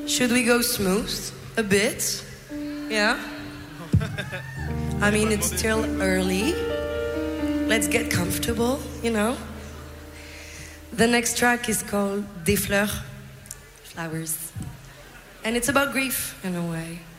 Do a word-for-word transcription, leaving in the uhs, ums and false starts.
Should we go smooth? A bit? Yeah? I mean, it's still early. Let's get comfortable, you know? The next track is called Des Fleurs, Flowers. And it's about grief, in a way.